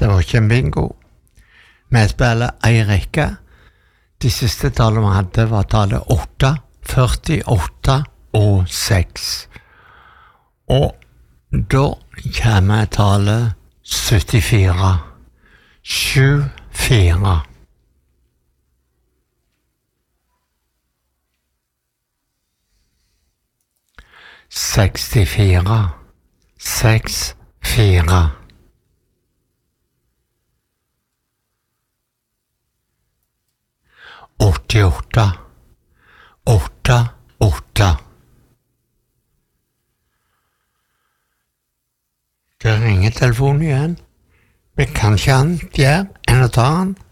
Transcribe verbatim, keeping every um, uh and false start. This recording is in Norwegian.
Det var ikke en bingo. Vi spiller ei rekke. De siste tallet vi hadde var tallet åtte, førtiåtte og seks. Og da kommer tallet syttifire. Sju, fire. Sekstifire. Seks, fire. Åttiåtte. Åtte, åtte. Det ringer telefonen igjen. Vi kan ikke annet gjøre enn å ta den.